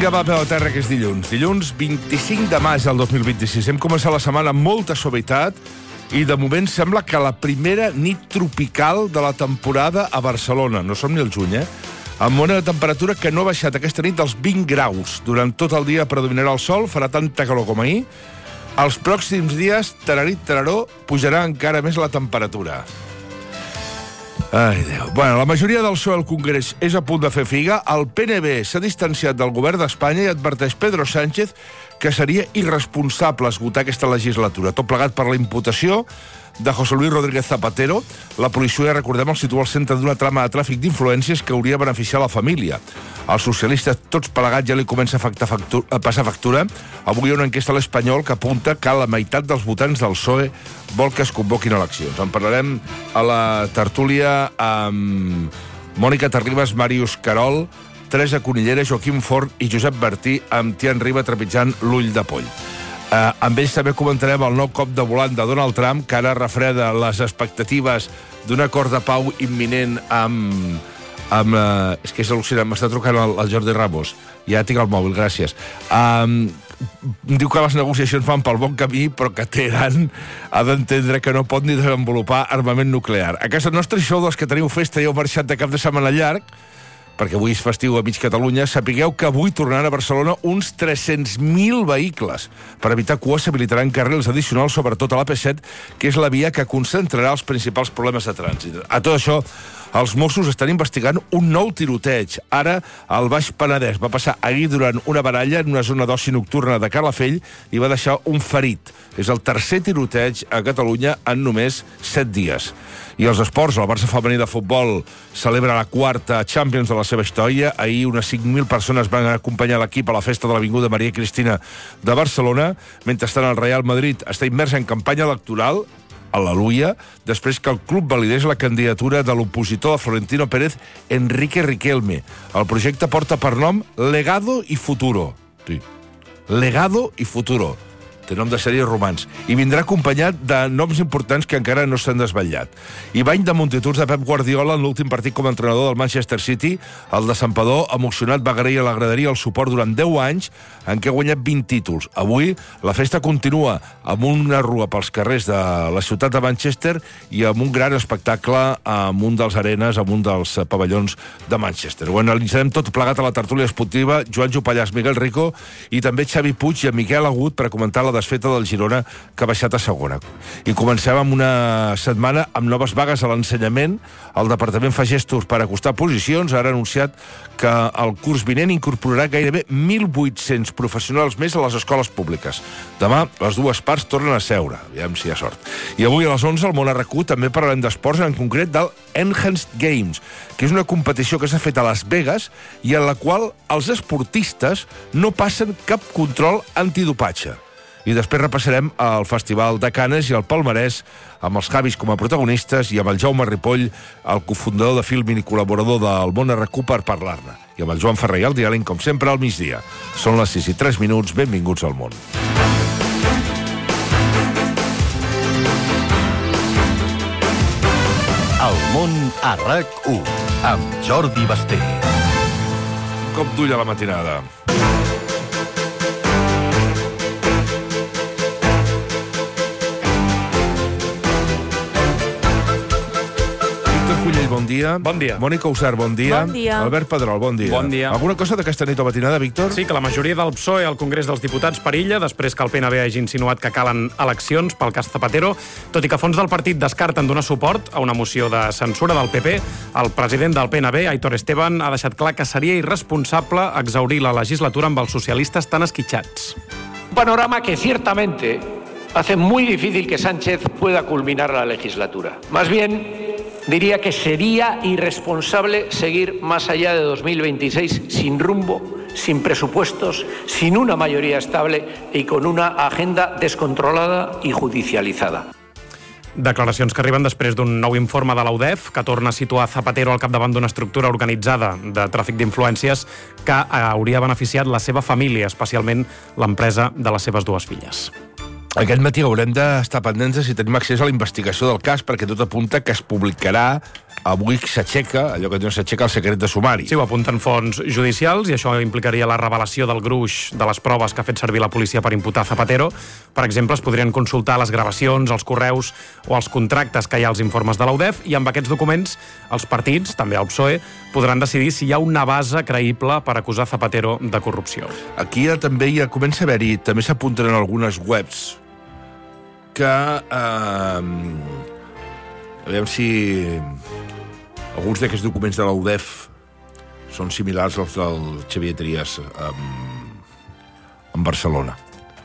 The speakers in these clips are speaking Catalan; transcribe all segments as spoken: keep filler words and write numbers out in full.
Vinga, va, peu a terra, que és dilluns. Dilluns vint-i-cinc de maig del dos mil vint-i-sis. Hem començat la setmana amb molta suavitat i, de moment, sembla que la primera nit tropical de la temporada a Barcelona. No som ni al juny, eh? Amb una temperatura que no ha baixat aquesta nit dels vint graus. Durant tot el dia predominarà el sol, farà tanta calor com ahir. Els pròxims dies, tararit, tararó, pujarà encara més la temperatura. Ai, Déu. Bueno, la majoria del P S O E al Congrés és a punt de fer figa. El P N B s'ha distanciat del govern d'Espanya i adverteix Pedro Sánchez que seria irresponsable esgotar aquesta legislatura. Tot plegat per la imputació de José Luis Rodríguez Zapatero. La policia, recordem, el situa al centre d'una trama de tràfic d'influències que hauria beneficiat la família. Els socialistes, tots plegats, ja li comença a, afectar factura, a passar factura. Avui hi ha una enquesta a l'Espanyol que apunta que la meitat dels votants del P S O E vol que es convoquin eleccions. En parlarem a la tertúlia amb Mònica Terribas, Màrius Carol, Teresa Conillera, Joaquim Fort i Josep Bertí, amb Tian Riba trepitjant l'ull de poll. Uh, amb ells també comentarem el nou cop de volant de Donald Trump, que ara refreda les expectatives d'un acord de pau imminent amb... amb uh, és que és al·lucinant, m'està trucant el, el Jordi Ramos. Ja tinc el mòbil, gràcies. Um, diu que les negociacions van pel bon camí, però que Teheran ha d'entendre que no pot ni desenvolupar armament nuclear. A casa nostra, això dels que teniu festa i heu marxat de cap de setmana llarg, perquè avui és festiu a mig Catalunya, sapigueu que avui tornaran a Barcelona uns tres-cents mil vehicles. Per evitar cues s'habilitaran carrils addicionals, sobretot a l'A P set, que és la via que concentrarà els principals problemes de trànsit. A tot això, els Mossos estan investigant un nou tiroteig. Ara, al Baix Penedès. Va passar ahir durant una baralla en una zona d'oci nocturna de Calafell i va deixar un ferit. És el tercer tiroteig a Catalunya en només set dies. I els esports, el Barça femení de futbol celebra la quarta Champions de la seva història. Ahir unes cinc mil persones van acompanyar l'equip a la festa de l'Avinguda Maria Cristina de Barcelona. Mentrestant, el Real Madrid està immers en campanya electoral, al·leluia, després que el club validés la candidatura de l'opositor de Florentino Pérez, Enrique Riquelme. El projecte porta per nom Legado y Futuro. Sí. Legado y Futuro. Té nom de sèrie romans. I vindrà acompanyat de noms importants que encara no s'han desvetllat. I bany de multituds de Pep Guardiola en l'últim partit com a entrenador del Manchester City. El desempador, emocionat, va agrair a la graderia el suport durant deu anys en què ha guanyat vint títols. Avui, la festa continua amb una rua pels carrers de la ciutat de Manchester i amb un gran espectacle amb un dels arenes, amb un dels pavellons de Manchester. Ho analitzarem tot plegat a la tertúlia esportiva. Joan Jopallàs, Miguel Rico i també Xavi Puig i Miquel Agut per a comentar la desfeta del Girona, que ha baixat a segona. I comencem amb una setmana amb noves vagues a l'ensenyament. El departament fa gestos per acostar posicions. Ara ha anunciat que el curs vinent incorporarà gairebé mil vuit-cents professionals més a les escoles públiques. Demà les dues parts tornen a seure. Aviam si hi ha sort. I avui a les onze al Món R Q també parlarem d'esports, en concret del Enhanced Games, que és una competició que s'ha fet a Las Vegas i en la qual els esportistes no passen cap control antidopatge. I després repassarem el Festival de Canes i el palmarès amb els Javis com a protagonistes i amb el Jaume Ripoll, el cofundador de Filmin i col·laborador del Món R Q, per parlar-ne. I amb el Joan Ferrer i el Diàleg, com sempre, al migdia. Són les sis i tres minuts. Benvinguts al món. El món a RAC u, amb Jordi Basté. Un cop d'ull a la matinada. Cullell, bon dia. Bon dia. Mònica Usar, bon dia. Bon dia. Albert Pedrol, bon dia. Bon dia. Alguna cosa d'aquesta nit o matinada, Víctor? Sí, que la majoria del P S O E al Congrés dels Diputats perilla després que el P N B hagi insinuat que calen eleccions pel cas Zapatero, tot i que fons del partit descarten donar suport a una moció de censura del P P. El president del P N B, Aitor Esteban, ha deixat clar que seria irresponsable exhaurir la legislatura amb els socialistes tan esquitxats. Un panorama que ciertamente hace muy difícil que Sánchez pueda culminar la legislatura. Más bien, diría que sería irresponsable seguir más allá de dos mil veintiséis sin rumbo, sin presupuestos, sin una mayoría estable y con una agenda descontrolada y judicializada. Declaracions que arriben després d'un nou informe de l'A U D E F que torna a situar Zapatero al capdavant d'una estructura organitzada de tràfic d'influències que hauria beneficiat la seva família, especialment l'empresa de les seves dues filles. Aquest matí haurem d'estar pendents de si tenim accés a la investigació del cas, perquè tot apunta que es publicarà avui s'aixeca, allò que diuen s'aixeca el secret de sumari. Sí, ho apunten fonts judicials i això implicaria la revelació del gruix de les proves que ha fet servir la policia per imputar Zapatero. Per exemple, es podrien consultar les gravacions, els correus o els contractes que hi ha als informes de la U D E F i amb aquests documents els partits, també el P S O E, podran decidir si hi ha una base creïble per acusar Zapatero de corrupció. Aquí ja també ja comença a haver-hi, també s'apunten en algunes webs que... Eh, aviam si... alguns d'aquests documents de la U D E F són similars als del Xavier Trias en Barcelona.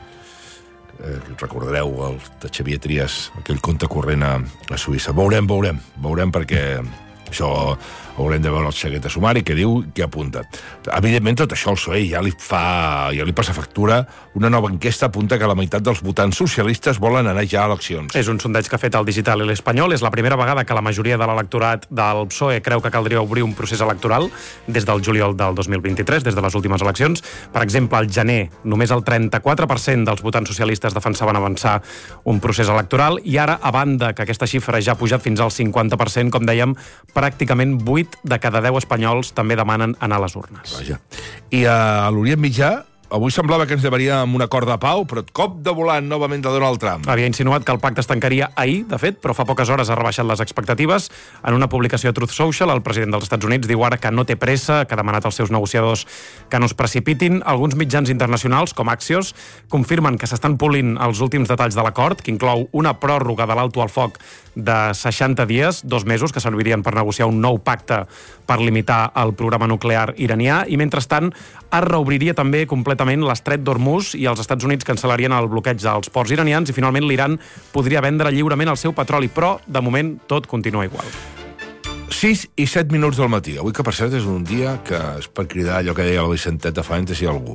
Eh, recordareu el de Xavier Trias, aquell compte corrent a, a Suïssa. Veurem, veurem, veurem perquè això haurem de veure el secret de sumari, que diu, que apunta. Evidentment, tot això el P S O E ja li fa, ja li passa factura. Una nova enquesta apunta que la meitat dels votants socialistes volen anar ja a eleccions. És un sondeig que ha fet el Digital i l'Espanyol. És la primera vegada que la majoria de l'electorat del P S O E creu que caldria obrir un procés electoral des del juliol del dos mil vint-i-tres, des de les últimes eleccions. Per exemple, al gener, només el trenta-quatre per cent dels votants socialistes defensaven avançar un procés electoral i ara, a banda que aquesta xifra ja ha pujat fins al cinquanta per cent, com dèiem, pràcticament vuit de cada deu espanyols també demanen anar a les urnes. Vaja. I a l'Orient Mitjà, avui semblava que ens llevaria amb un acord de pau, però cop de volant novament de Donald Trump. Havia insinuat que el pacte es tancaria ahir, de fet, però fa poques hores ha rebaixat les expectatives. En una publicació a Truth Social, el president dels Estats Units diu ara que no té pressa, que ha demanat als seus negociadors que no es precipitin. Alguns mitjans internacionals, com Axios, confirmen que s'estan polint els últims detalls de l'acord, que inclou una pròrroga de l'alto al foc de seixanta dies, dos mesos, que servirien per negociar un nou pacte per limitar el programa nuclear iranià, i mentrestant es reobriria també completament l'estret d'Hormuz i els Estats Units cancel·larien el bloqueig dels ports iranians i finalment l'Iran podria vendre lliurement el seu petroli, però de moment tot continua igual. sis i set minuts del matí. Avui, que per cert és un dia que és per cridar allò que deia el Vicentet de Faent, si algú.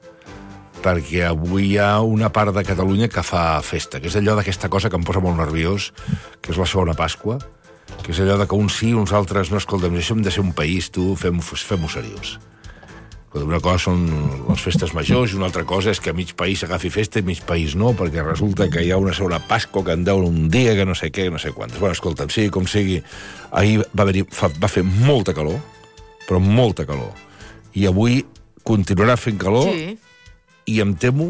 Perquè avui hi ha una part de Catalunya que fa festa, que és allò d'aquesta cosa que em posa molt nerviós, que és la segona Pasqua, que és allò de que uns sí, uns altres no. Escolta'm, això hem de ser un país, tu, fem-ho fem seriós. Una cosa són les festes majors i una altra cosa és que mig país agafi festa i mig país no, perquè resulta que hi ha una segona Pasqua que en deu un dia, que no sé què, no sé quantes. Bueno, escolta'm, sí, com sigui, ahir va, haver va fer molta calor, però molta calor. I avui continuarà fent calor, sí. I em temo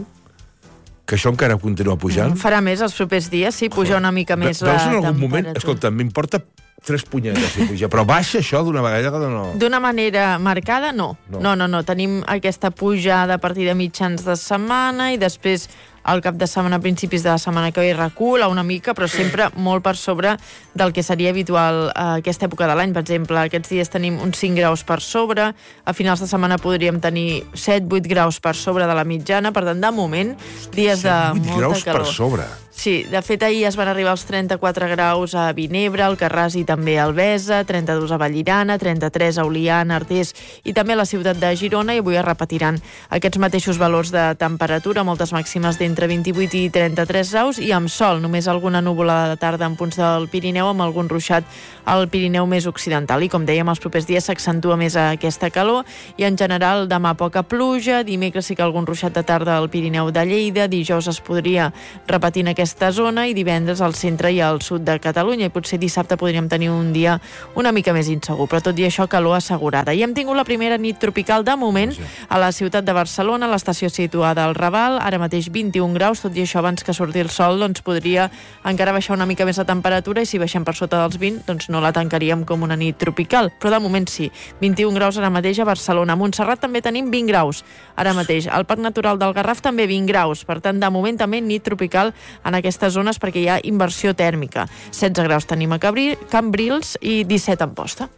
que això encara continua pujant. Mm, farà més els propers dies, sí, puja una mica més la temperatura. Veus en algun temperatura. Moment, escolta, m'importa tres punyetes si puja, però baixa això d'una vegada no? D'una manera marcada, no. No. no. No, no, tenim aquesta pujada a partir de mitjans de setmana i després al cap de setmana, a principis de la setmana que ve recula una mica, però sempre molt per sobre del que seria habitual a aquesta època de l'any. Per exemple, aquests dies tenim uns cinc graus per sobre, a finals de setmana podríem tenir set vuit graus per sobre de la mitjana, per tant, de moment, dies de molta graus calor. Per sobre. Sí, de fet, ahir es van arribar als trenta-quatre graus a Vinebre, Alcarràs i també a Albesa, trenta-dos a Vallirana, trenta-tres a Oliana, Artés i també a la ciutat de Girona, i avui es repetiran aquests mateixos valors de temperatura, moltes màximes d'entre vint-i-vuit i trenta-tres graus, i amb sol, només alguna núvola de tarda en punts del Pirineu, amb algun ruixat al Pirineu més occidental. I com dèiem, els propers dies s'accentua més aquesta calor, i en general demà poca pluja, dimecres sí que algun ruixat de tarda al Pirineu de Lleida, dijous es podria repetir en aquesta zona i divendres al centre i al sud de Catalunya, i potser dissabte podríem tenir un dia una mica més insegur, però tot i això calor assegurada. I hem tingut la primera nit tropical de moment a la ciutat de Barcelona, l'estació situada al Raval, ara mateix vint-i-un graus, tot i això abans que surti el sol doncs podria encara baixar una mica més la temperatura, i si baixem per sota dels vint doncs no la tancaríem com una nit tropical, però de moment sí, vint-i-un graus ara mateix a Barcelona. A Montserrat també tenim vint graus ara mateix, al Parc Natural del Garraf també vint graus, per tant de moment també nit tropical en aquestes zones perquè hi ha inversió tèrmica. setze graus tenim a Cambrils i disset a Amposta.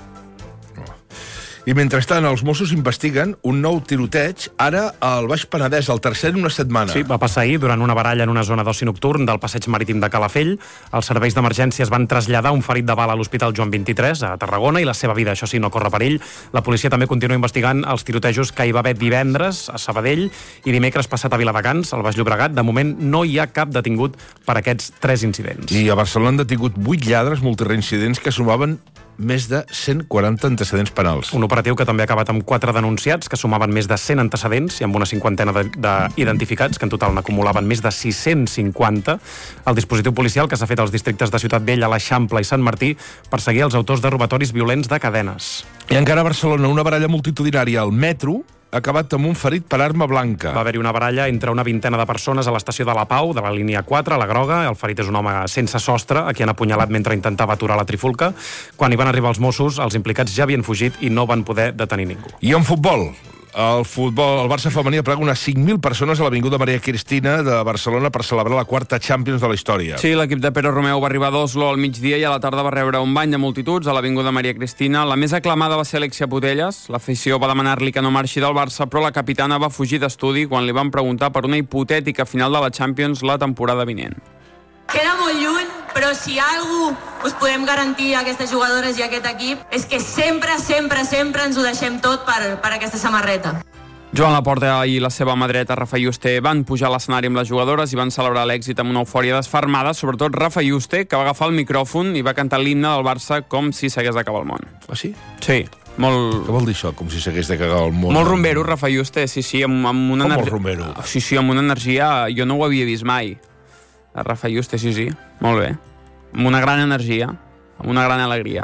I mentrestant, els Mossos investiguen un nou tiroteig, ara al Baix Penedès, el tercer en una setmana. Sí, va passar ahir durant una baralla en una zona d'oci nocturn del passeig marítim de Calafell. Els serveis d'emergències van traslladar un ferit de bala a l'Hospital Joan vint-i-tres, a Tarragona, i la seva vida, això sí, no corre perill. La policia també continua investigant els tirotejos que hi va haver divendres a Sabadell i dimecres passat a Viladecans, al Baix Llobregat. De moment no hi ha cap detingut per aquests tres incidents. I a Barcelona han detingut vuit lladres multireincidents que sumaven més de cent quaranta antecedents penals. Un operatiu que també ha acabat amb quatre denunciats, que sumaven més de cent antecedents i amb una cinquantena d'identificats, que en total n'acumulaven més de sis-cents cinquanta. El dispositiu policial que s'ha fet als districtes de Ciutat Vella, l'Eixample i Sant Martí per seguir els autors de robatoris violents de cadenes. I encara a Barcelona, una baralla multitudinària al metro ha acabat amb un ferit per arma blanca. Va haver-hi una baralla entre una vintena de persones a l'estació de la Pau, de la línia quatre, a la Groga. El ferit és un home sense sostre, a qui han apunyalat mentre intentava aturar la trifulca. Quan hi van arribar els Mossos, els implicats ja havien fugit i no van poder detenir ningú. I en futbol, el futbol, el Barça femení aplega unes cinc mil persones a l'Avinguda Maria Cristina de Barcelona per celebrar la quarta Champions de la història. Sí, l'equip de Pere Romeu va arribar d'Oslo al migdia i a la tarda va rebre un bany de multituds a l'Avinguda Maria Cristina. La més aclamada va ser Alexia Putelles. L'afició va demanar-li que no marxi del Barça, però la capitana va fugir d'estudi quan li van preguntar per una hipotètica final de la Champions la temporada vinent. Queda molt lluny, però si algú us podem garantir a aquestes jugadores i a aquest equip és que sempre, sempre, sempre ens ho deixem tot per, per aquesta samarreta. Joan Laporta i la seva mà dreta, Rafa Juste, van pujar a l'escenari amb les jugadores i van celebrar l'èxit amb una eufòria desfermada, sobretot Rafa Juste, que va agafar el micròfon i va cantar l'himne del Barça com si s'hagués d'acabar el món. Ah, sí? Sí. Molt... Què vol dir això, com si s'hagués d'acabar el món? Molt rumbero, Rafa Juste, sí, sí, amb, amb una Com energia... molt rumbero? Sí, sí, amb una energia... Jo no ho havia vist mai. A Rafa Juste, sí, sí, molt bé. Amb una gran energia, amb una gran alegria.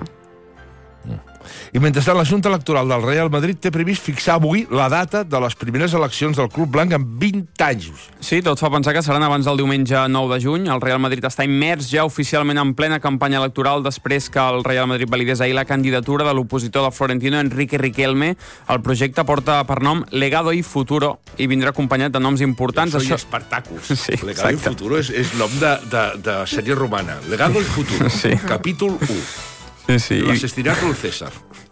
I mentrestant, la Junta Electoral del Real Madrid té previst fixar avui la data de les primeres eleccions del Club Blanc en vint anys. Sí, tot fa pensar que seran abans del diumenge nou de juny. El Real Madrid està immers ja oficialment en plena campanya electoral després que el Real Madrid validés ahir la candidatura de l'opositor de Florentino, Enrique Riquelme. El projecte porta per nom Legado y Futuro i vindrà acompanyat de noms importants. Això, Això... i Espartacus. Sí, Legado y Futuro és, és nom de, de, de sèrie romana. Legado y Futuro, sí. Capítol u. Sí, sí. L'assassinato del César.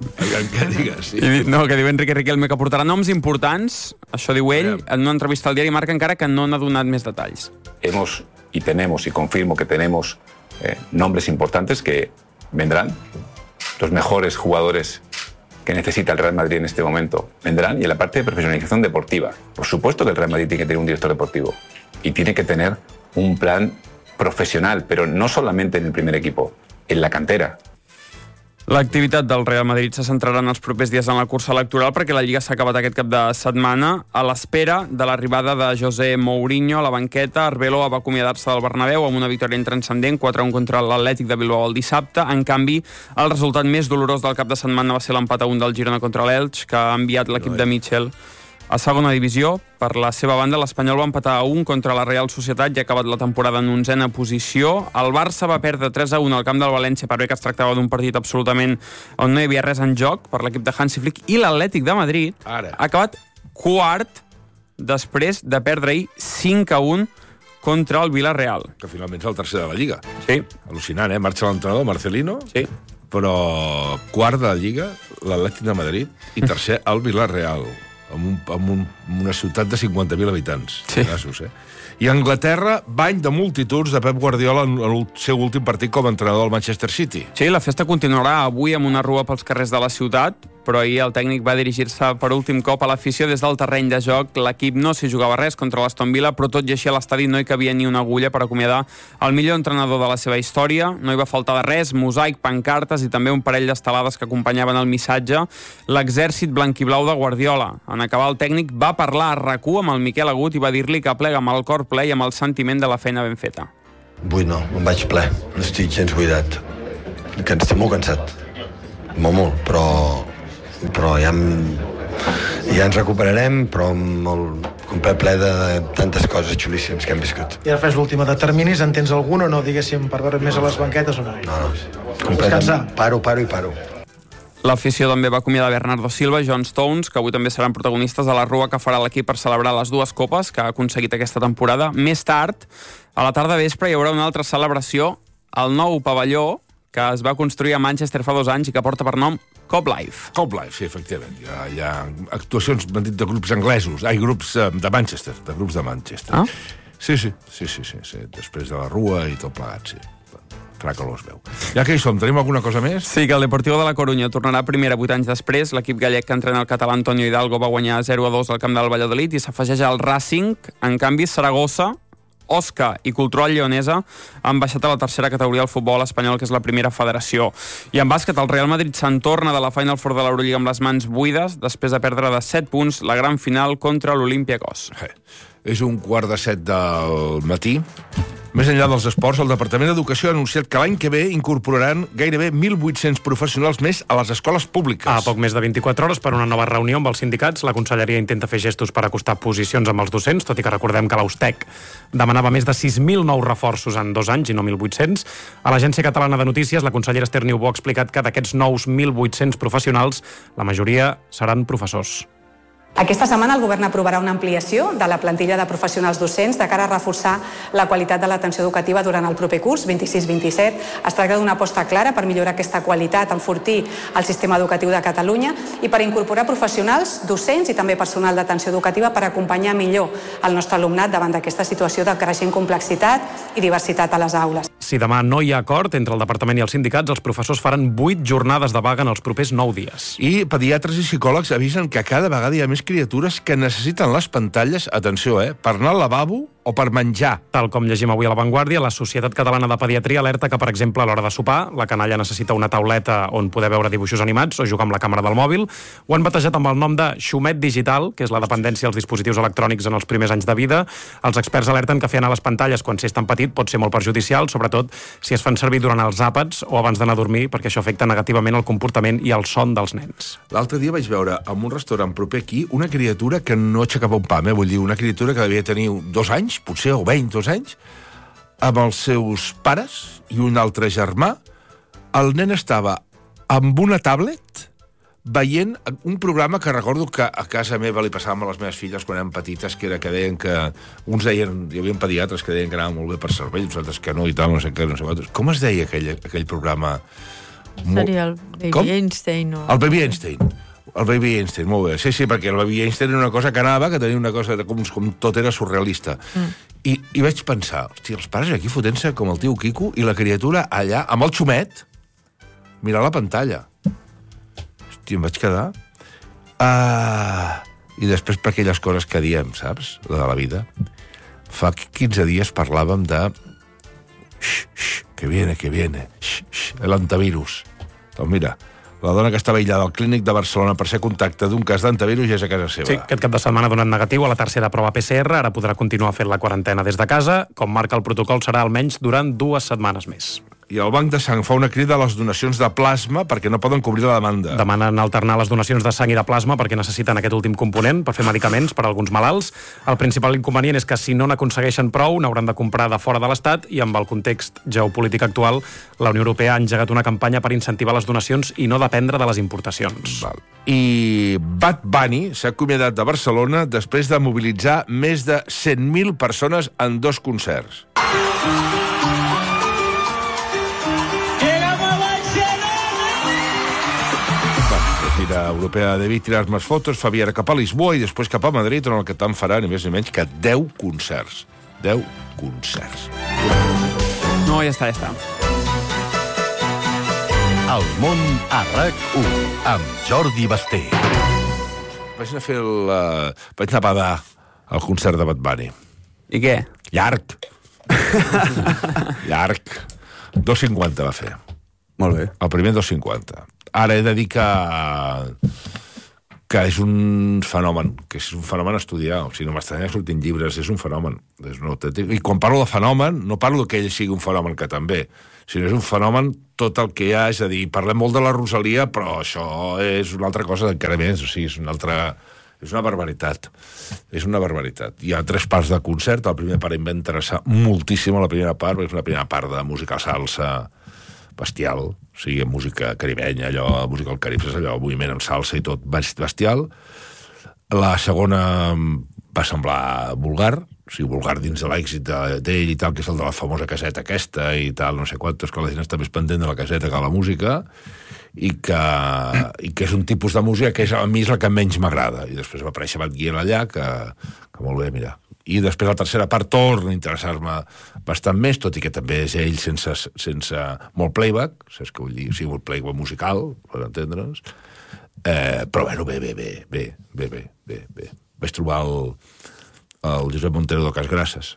Que digues, sí. I, no, que diu Enrique Riquelme que portarà noms importants, això diu ell, en una entrevista al diari Marca, encara que no n'ha donat més detalls. Hemos y tenemos, y confirmo que tenemos eh, nombres importantes que vendrán, los mejores jugadores que necesita el Real Madrid en este momento vendrán, y en la parte de profesionalización deportiva. Por supuesto que el Real Madrid tiene que tener un director deportivo y tiene que tener un plan profesional, pero no solamente en el primer equipo, en la cantera. L'activitat del Real Madrid se centrarà en els propers dies en la cursa electoral perquè la Lliga s'ha acabat aquest cap de setmana a l'espera de l'arribada de José Mourinho a la banqueta. Arbeloa va acomiadar-se del Bernabéu amb una victòria intranscendent, quatre a un contra l'Atlètic de Bilbao el dissabte. En canvi, el resultat més dolorós del cap de setmana va ser l'empat a un del Girona contra l'Elx, que ha enviat l'equip de Michel a segona divisió. Per la seva banda, l'Espanyol va empatar a un contra la Real Societat i ha acabat la temporada en onzena posició. El Barça va perdre tres a un al camp del València, per bé que es tractava d'un partit absolutament on no hi havia res en joc per l'equip de Hansi Flick, i l'Atlètic de Madrid Ara. ha acabat quart després de perdre ahir cinc a un contra el Villarreal. Que finalment és el tercer de la Lliga. Sí. Al·lucinant, eh? Marxa l'entrenador, Marcelino, Sí. però quart de la Lliga, l'Atlètic de Madrid, i tercer el Villarreal, amb, un, amb, un, amb una ciutat de cinquanta mil habitants. Sí. Gràcies, eh? I a Anglaterra, bany de multituds de Pep Guardiola en el seu últim partit com a entrenador del Manchester City. Sí, la festa continuarà avui amb una rua pels carrers de la ciutat, però ahir el tècnic va dirigir-se per últim cop a l'afició des del terreny de joc. L'equip no s'hi jugava res contra l'Aston Villa, però tot i així a l'estadi no hi cabia ni una agulla per acomiadar el millor entrenador de la seva història. No hi va faltar de res, mosaic, pancartes i també un parell d'estelades que acompanyaven el missatge. L'exèrcit blanquiblau de Guardiola. En acabar, el tècnic va parlar a RAC u amb el Miquel Agut i va dir-li que plega amb el cor ple i amb el sentiment de la feina ben feta. Buit no, em vaig ple, no estic gens buidat. Que estic molt cansat, molt, molt, però, però ja, em, ja ens recuperarem, però molt, com ple ple de tantes coses xulíssimes que hem viscut. I ara fes l'última de terminis, en tens algun o no, diguéssim, per veure més a les banquetes o no? No, no, completament, paro, paro i paro. L'afició també va acomiadar Bernardo Silva i John Stones, que avui també seran protagonistes de la rua que farà l'equip per celebrar les dues copes que ha aconseguit aquesta temporada. Més tard, a la tarda vespre, hi haurà una altra celebració al nou pavelló que es va construir a Manchester fa dos anys i que porta per nom Cop Life. Cop Life, sí, efectivament. Hi ha, hi ha actuacions de grups anglesos, ai, grups de Manchester, de grups de Manchester. Ah? Sí, sí, sí, sí, sí, sí, després de la rua i tot plegat, sí. Farà calor, es veu. Ja que hi som, tenim alguna cosa més? Sí, que el Deportivo de la Corunya tornarà a primera vuit anys després. L'equip gallec que entrena el català Antonio Hidalgo va guanyar zero a dos al camp del Valladolid i s'afegeix al Racing. En canvi, Saragossa Osca i Cultural Lleonesa han baixat a la tercera categoria del futbol espanyol, que és la primera federació. I en bàsquet, el Real Madrid se'n torna de la Final Four de l'Eurolliga amb les mans buides, després de perdre de set punts la gran final contra l'Olympiacos. Eh, és un quart de set del matí. Més enllà dels esports, el Departament d'Educació ha anunciat que l'any que ve incorporaran gairebé mil vuit-cents professionals més a les escoles públiques. A poc més de vint-i-quatre hores, per una nova reunió amb els sindicats, la Conselleria intenta fer gestos per acostar posicions amb els docents, tot i que recordem que l'Austec demanava més de sis mil nous reforços en dos anys i no mil vuit-cents. A l'Agència Catalana de Notícies, la consellera Esther Niubó ha explicat que d'aquests nous mil vuit-cents professionals, la majoria seran professors. Aquesta setmana el govern aprovarà una ampliació de la plantilla de professionals docents de cara a reforçar la qualitat de l'atenció educativa durant el proper curs, vint-i-sis vint-i-set. Es tracta d'una aposta clara per millorar aquesta qualitat, enfortir el sistema educatiu de Catalunya i per incorporar professionals, docents i també personal d'atenció educativa per acompanyar millor el nostre alumnat davant d'aquesta situació de creixent complexitat i diversitat a les aules. Si demà no hi ha acord entre el departament i els sindicats, els professors faran vuit jornades de vaga en els propers nou dies. I pediatres i psicòlegs avisen que cada vegada hi ha més criatures que necessiten les pantalles, atenció, eh, per anar al lavabo o per menjar. Tal com llegim avui a La Vanguardia, la Societat Catalana de Pediatria alerta que, per exemple, a l'hora de sopar, la canalla necessita una tauleta on poder veure dibuixos animats o jugar amb la càmera del mòbil. Ho han batejat amb el nom de xumet digital, que és la dependència als dispositius electrònics en els primers anys de vida. Els experts alerten que fer anar les pantalles quan s'és tan petit pot ser molt perjudicial, sobretot si es fan servir durant els àpats o abans d'anar a dormir, perquè això afecta negativament el comportament i el son dels nens. L'altre dia vaig veure en un restaurant proper aquí una criatura que no aixecava un pam, eh? Vull dir, una criatura que devia tenir dos anys, potser, o vint, dos anys, amb els seus pares i un altre germà. El nen estava amb una tablet veient un programa que recordo que a casa meva li passàvem a les meves filles quan eren petites, que era que deien que uns deien, hi havia pediatres que deien que anava molt bé per cervell, uns altres que no i tal, no sé què, no sé quantos. Com es deia aquell, aquell programa? Seria el Baby Com? Einstein. O... El Baby Einstein. El Baby Einstein, molt bé. Sí, sí, perquè el Baby Einstein era una cosa que anava, que tenia una cosa com, com tot era surrealista. Mm. I, I vaig pensar, hòstia, els pares aquí fotent-se com el tio Quico i la criatura allà, amb el xumet, mirar la pantalla. Hòstia, em vaig quedar... Uh, I després per aquelles coses que diem, saps? La de la vida. Fa quinze dies parlàvem de... Xx, xx, que viene, que viene. Xx, xx, l'antivirus. Doncs mira... La dona que estava aïllada al clínic de Barcelona per ser contacte d'un cas d'antivirus ja és a casa seva. Sí, aquest cap de setmana ha donat negatiu a la tercera prova P C R, ara podrà continuar fent la quarantena des de casa. Com marca el protocol, serà almenys durant dues setmanes més. I el Banc de Sang fa una crida a les donacions de plasma perquè no poden cobrir la demanda. Demanen alternar les donacions de sang i de plasma perquè necessiten aquest últim component per fer medicaments per a alguns malalts. El principal inconvenient és que si no n'aconsegueixen prou, n'hauran de comprar de fora de l'Estat i amb el context geopolític actual, la Unió Europea ha engegat una campanya per incentivar les donacions i no dependre de les importacions. Val. I Bad Bunny s'ha acomiadat de Barcelona després de mobilitzar més de cent mil persones en dos concerts. Gira europea de tirar més fotos, fa viatge cap a Lisboa i després cap a Madrid, on el que tant farà ni més ni menys que deu concerts. deu concerts. No, ja està, ja està. El món a RAC u, amb Jordi Basté. Vaig anar a fer el... Uh, vaig anar a badar al concert de Bad Bunny. I què? Llarg. Llarg. dos cinquanta va fer. Molt bé. El primer dos cinquanta. Ara he de dir que, que és un fenomen, que és un fenomen a estudiar. O sigui, no m'estranya que sortint llibres, és un fenomen. És un autèntic... I quan parlo de fenomen, no parlo que ell sigui un fenomen, que també, sinó és un fenomen tot el que hi ha, és a dir, parlem molt de la Rosalia, però això és una altra cosa encara més, o sigui, és una altra... És una barbaritat. És una barbaritat. Hi ha tres parts de concert. La primera part em va interessar moltíssim, la primera part, perquè és una primera part de música salsa bestial, o sigui, música caribenya, allò, música al Carib, és allò, moviment en salsa i tot bestial. La segona va semblar vulgar, o sigui, vulgar dins de l'èxit d'ell i tal, que és el de la famosa caseta aquesta i tal, no sé quantos, que la gent està més pendent de la caseta que de la música, i que, i que és un tipus de música que és, a mi és la que menys m'agrada. I després va aparèixer Bad Giel allà, que, que molt bé, mira. I després la tercera part torna a interessar-me bastant més, tot i que també és ell sense, sense molt playback, saps què vull dir? O sigui, molt playback musical, per entendre'ns. Eh, però bueno, bé, bé, bé, bé, bé, bé, bé, bé. Vaig trobar el, el Josep Montero de Casgrasses, que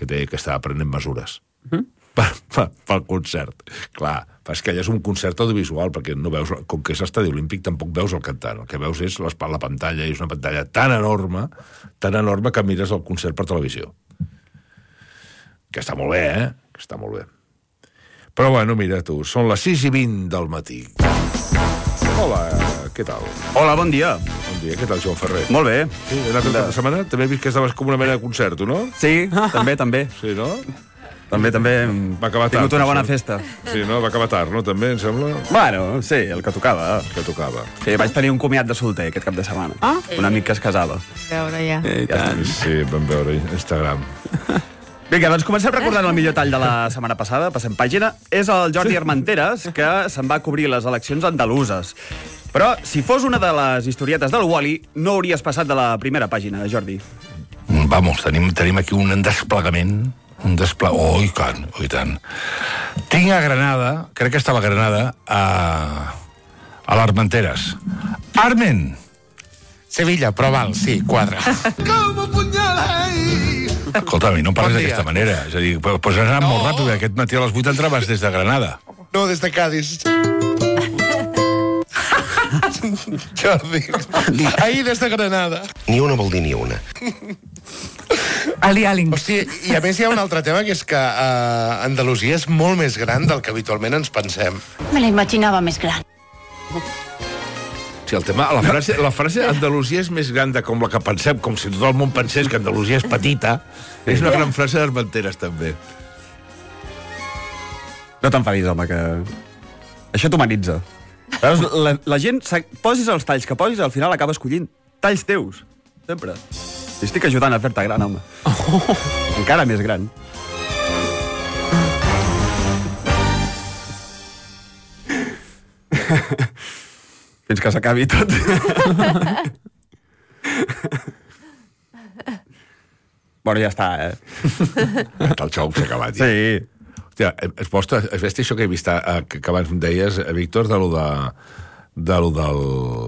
que deia que estava prenent mesures uh-huh. per, per, pel concert. Clar, és que allà és un concert audiovisual, perquè no veus, com que és l'estadi olímpic, tampoc veus el cantant. El que veus és la pantalla, i és una pantalla tan enorme, tan enorme que mires el concert per televisió. Que està molt bé, eh? Que està molt bé. Però bueno, mira tu, són les sis i vint del matí. Hola, què tal? Hola, bon dia. Bon dia, què tal, Joan Ferrer? Molt bé. Sí, he anat el cap de setmana? També he vist que estaves com una mena de concert, tu, no? Sí, també, també. Sí, no? També, també. Va acabar tard. He tingut una bona festa. Sí, no? Va acabar tard, no? També, em sembla? Bueno, sí, el que tocava. El que tocava. Sí, vaig tenir un comiat de solter aquest cap de setmana. Ah? Un amic que es casava. A veure, ja. I tant. Sí, vam veure Instagram. Vinga, doncs comencem recordant el millor tall de la setmana passada. Passem pàgina. És el Jordi Armenteres, que se'n va cobrir les eleccions andaluses. Però, si fos una de les historietes del Wall-E, no hauries passat de la primera pàgina, Jordi. Vamos, tenim, tenim aquí un desplegament. Un desplegament... Oh, i tant, oh, i tant. Tinc a Granada, crec que estava a Granada, a, a l'Armenteres. Armen! Sevilla, però val, sí, quadra. Com punyalai! Escolta, a mi no em parles bon d'aquesta manera. És a dir, pues has anat no. molt ràpid. Aquest matí a les vuit entraves des de Granada. No, des de Cádiz. Jordi. Ahir des de Granada. Ni una vol dir ni una. Ali Alling. Hòstia, i a més hi ha un altre tema, que és que uh, Andalusia és molt més gran del que habitualment ens pensem. Me la imaginava més gran. Sí, el tema, la frase, la frase Andalusia és més gran de com la que pensem, com si tot el món pensés que Andalusia és petita, és una gran frase d'Armenteres, també. No t'enfadis, home, que... Això t'humanitza. Veus, la, la gent, posis els talls que posis, al final acaba escollint talls teus. Sempre. I estic ajudant a fer-te gran, home. Oh. Encara més gran. Fins que s'acabi tot. Bueno, ja està, eh? El xou s'ha acabat. Ja. Sí. Hòstia, es posta, has vist això que he vist, que, que abans em deies, Víctor, de lo de... de lo del...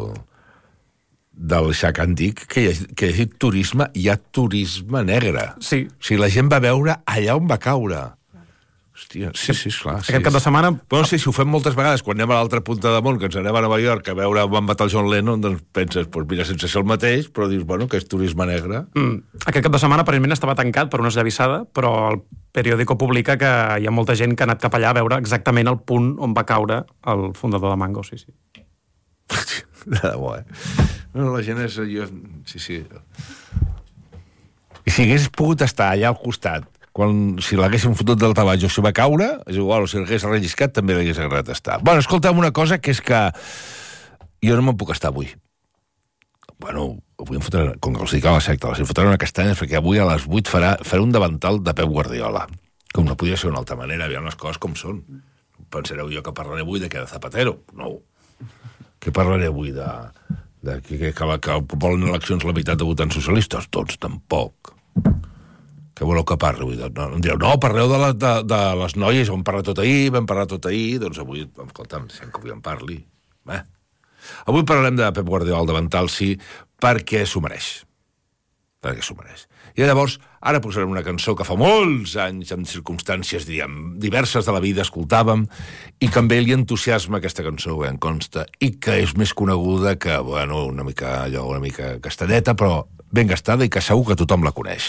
del Xac Antic, que hi ha, que hi ha turisme, hi ha turisme negre. Sí. O sigui, la gent va veure allà on va caure. Hòstia, sí, sí, esclar. Aquest sí, cap de setmana... Bueno, sí, si ho fem moltes vegades, quan anem a l'altra punta de món, que ens anem a Nova York a veure on van matar el John Lennon, doncs penses, doncs mira, sense ser el mateix, però dius, bueno, que és turisme negre. Mm. Aquest cap de setmana aparentment estava tancat per una esllavissada, però el periòdico publica que hi ha molta gent que ha anat cap allà a veure exactament el punt on va caure el fundador de Mango, sí, sí. De debò, eh? No, la gent és... Jo... Sí, sí. I si hagués pogut estar allà al costat, quan, si l'haguéssim fotut del tabaix o si va caure, és igual, o si l'hagués relliscat, també l'hagués agradat estar. Bueno, escolta'm una cosa, que és que jo no me'n puc estar avui. Bueno, avui em fotré, com que els dic a la secta, els fotré una castanya, perquè avui a les vuit farà, farà un davantal de Pep Guardiola. Com no podia ser d'una altra manera, aviam les coses com són. Pensareu jo que parlaré avui de què de Zapatero? No. Què parlaré avui de... de que, que, que, que volen eleccions la meitat de votants socialistes? Tots tampoc. Què voleu que parli avui? No, em direu, no, parleu de, la, de, de les noies, vam parlar tot ahir, vam parlar tot ahir, doncs avui, escolta'm, sent que avui en parli. Eh? Avui parlarem de Pep Guardiola al davantal, sí, perquè s'ho mereix. Perquè s'ho mereix. I llavors, ara posarem una cançó que fa molts anys, en circumstàncies, diríem, diverses de la vida, escoltàvem, i que amb ell li entusiasma aquesta cançó, eh, em consta, i que és més coneguda que, bueno, una mica allò, una mica castelleta, però ben gastada i que segur que tothom la coneix.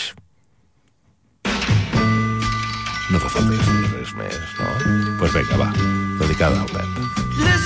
No fa falta dir res més, no? Doncs pues vinga, va, dedicada al Pep.